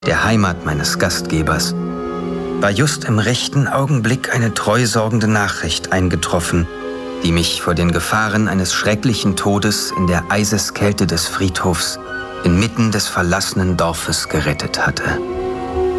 der Heimat meines Gastgebers, war just im rechten Augenblick eine treusorgende Nachricht eingetroffen, die mich vor den Gefahren eines schrecklichen Todes in der Eiseskälte des Friedhofs inmitten des verlassenen Dorfes gerettet hatte.